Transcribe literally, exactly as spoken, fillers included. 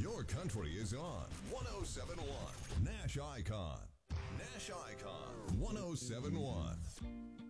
Your country is on one oh seven point one Nash Icon. Nash Icon one oh seven point one.